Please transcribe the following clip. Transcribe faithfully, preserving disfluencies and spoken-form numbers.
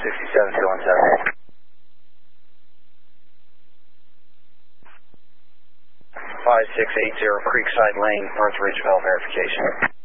sixty-seven two one seven. five six eight zero Creekside Lane, North Ridgeville verification.